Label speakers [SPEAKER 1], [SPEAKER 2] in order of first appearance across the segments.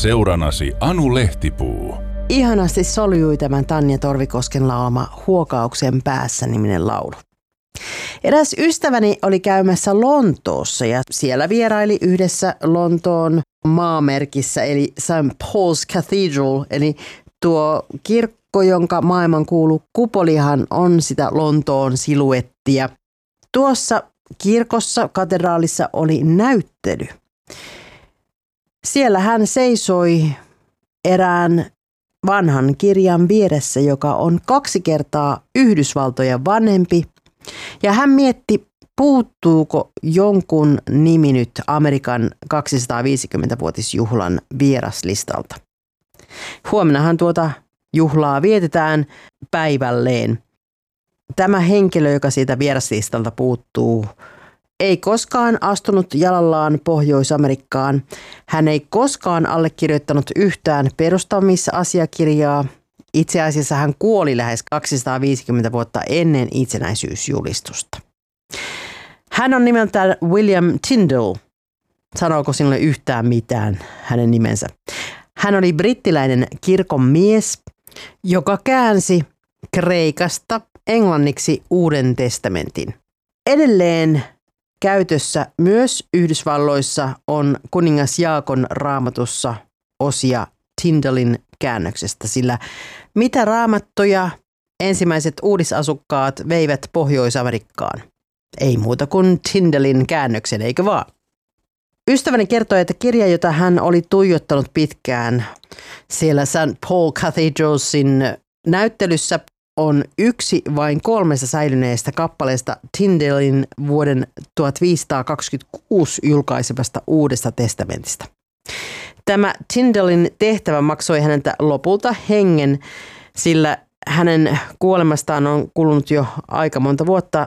[SPEAKER 1] Seuranasi Anu Lehtipuu.
[SPEAKER 2] Ihanasti soljui tämän Tanja Torvikosken laulama Huokauksen päässä -niminen laulu. Eräs ystäväni oli käymässä Lontoossa ja siellä vieraili yhdessä Lontoon maamerkissä eli St. Paul's Cathedral, eli tuo kirkko, jonka maailmankuulu kupolihan on sitä Lontoon siluettia. Tuossa kirkossa, katedraalissa oli näyttely. Siellä hän seisoi erään vanhan kirjan vieressä, joka on 2 kertaa Yhdysvaltojen vanhempi. Ja hän mietti, puuttuuko jonkun nimi nyt Amerikan 250-vuotisjuhlan vieraslistalta. Huomennahan tuota juhlaa vietetään päivälleen. Tämä henkilö, joka siitä vieraslistalta puuttuu, ei koskaan astunut jalallaan Pohjois-Amerikkaan. Hän ei koskaan allekirjoittanut yhtään perustamisasiakirjaa. Itse asiassa hän kuoli lähes 250 vuotta ennen itsenäisyysjulistusta. Hän on nimeltään William Tyndall. Sanooko sinulle yhtään mitään hänen nimensä? Hän oli brittiläinen kirkonmies, joka käänsi kreikasta englanniksi Uuden testamentin. Edelleen käytössä myös Yhdysvalloissa on kuningas Jaakon Raamatussa osia Tyndallin käännöksestä, sillä mitä raamattuja ensimmäiset uudisasukkaat veivät Pohjois-Amerikkaan? Ei muuta kuin Tyndallin käännöksen, eikö vaan? Ystäväni kertoi, että kirja, jota hän oli tuijottanut pitkään siellä St. Paul Cathedralsin näyttelyssä, on yksi vain 3 säilyneestä kappaleesta Tyndallin vuoden 1526 julkaisemasta Uudesta testamentista. Tämä Tyndallin tehtävä maksoi häneltä lopulta hengen, sillä hänen kuolemastaan on kulunut jo aika monta vuotta.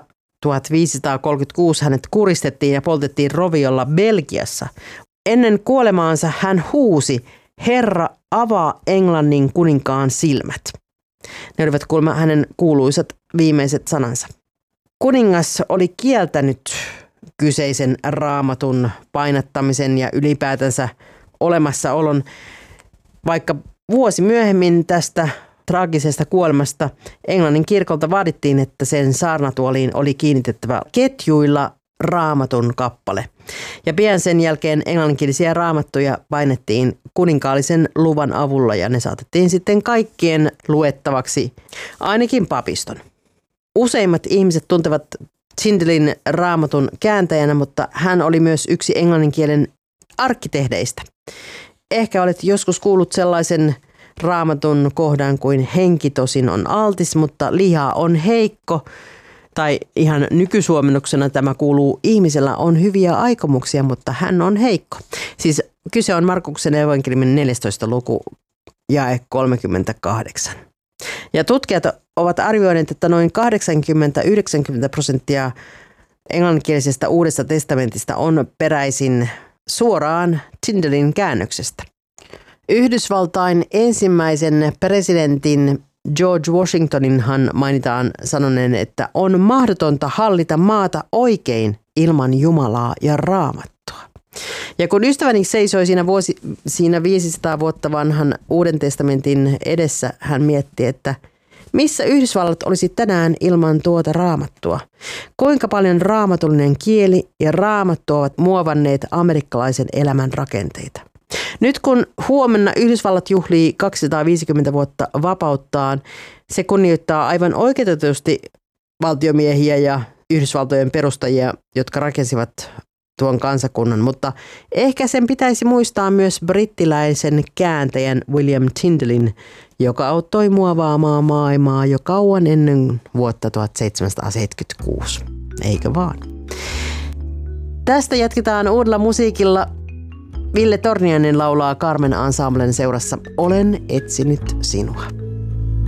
[SPEAKER 2] 1536 hänet kuristettiin ja poltettiin roviolla Belgiassa. Ennen kuolemaansa hän huusi, "Herra, avaa Englannin kuninkaan silmät." Ne olivat kuulemma hänen kuuluisat viimeiset sanansa. Kuningas oli kieltänyt kyseisen raamatun painattamisen ja ylipäätänsä olemassaolon, vaikka vuosi myöhemmin tästä traagisesta kuolemasta Englannin kirkolta vaadittiin, että sen saarnatuoliin oli kiinnitettävä ketjuilla raamatun kappale. Ja pian sen jälkeen englanninkielisiä raamattuja painettiin kuninkaallisen luvan avulla ja ne saatettiin sitten kaikkien luettavaksi, ainakin papiston. Useimmat ihmiset tuntevat Tyndallin raamatun kääntäjänä, mutta hän oli myös yksi englanninkielen arkkitehdeistä. Ehkä olet joskus kuullut sellaisen raamatun kohdan kuin "henki tosin on altis, mutta liha on heikko", tai ihan nykysuomennuksena tämä kuuluu "ihmisellä on hyviä aikomuksia, mutta hän on heikko". Siis kyse on Markuksen evankeliumin 14. luku jae 38. Ja tutkijat ovat arvioineet, että noin 80-90% englanninkielisestä Uudesta testamentista on peräisin suoraan Tyndallin käännöksestä. Yhdysvaltain ensimmäisen presidentin George Washingtoninhan mainitaan sanoneen, että on mahdotonta hallita maata oikein ilman Jumalaa ja raamattua. Ja kun ystäväni seisoi siinä 500 vuotta vanhan Uuden testamentin edessä, hän mietti, että missä Yhdysvallat olisi tänään ilman tuota raamattua? Kuinka paljon raamatullinen kieli ja raamattu ovat muovanneet amerikkalaisen elämän rakenteita? Nyt kun huomenna Yhdysvallat juhlii 250 vuotta vapauttaan, se kunnioittaa aivan oikeutetusti valtiomiehiä ja Yhdysvaltojen perustajia, jotka rakensivat tuon kansakunnan, mutta ehkä sen pitäisi muistaa myös brittiläisen kääntäjän William Tyndallin, joka auttoi muovaamaan maailmaa jo kauan ennen vuotta 1776. Eikö vaan? Tästä jatketaan uudella musiikilla. Ville Torniainen laulaa Carmen Ensemblen seurassa "Olen etsinyt sinua".